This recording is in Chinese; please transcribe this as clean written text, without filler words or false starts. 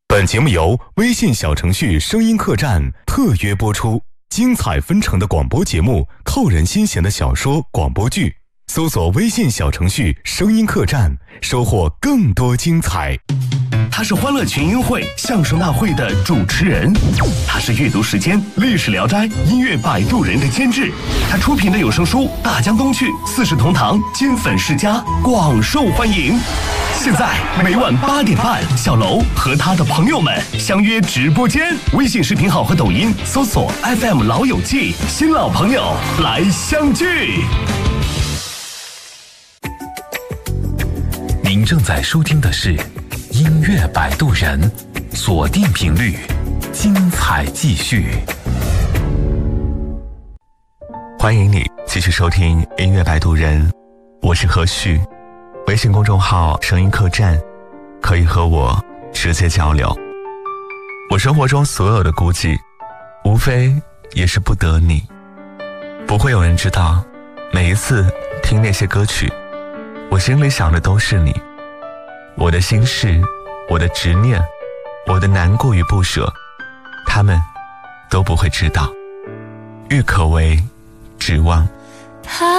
本节目由微信小程序声音客栈特约播出，精彩纷呈的广播节目，扣人心弦的小说广播剧，搜索微信小程序声音客栈，收获更多精彩。 他是欢乐群英会相声大会的主持人，他是阅读时间历史聊斋音乐摆渡人的监制，他出品的有声书大江东去四世同堂金粉世家广受欢迎。现在每晚8点半，小楼和他的朋友们相约直播间，微信视频号和抖音搜索 FM 老友记，新老朋友来相聚。 您正在收听的是音乐摆渡人，锁定频率，精彩继续。 欢迎你继续收听音乐摆渡人，我是何旭。微信公众号声音客栈可以和我直接交流。我生活中所有的孤寂，无非也是不得你。不会有人知道，每一次听那些歌曲，我心里想的都是你。我的心事，我的执念，我的难过与不舍，他们都不会知道。郁可唯，指望。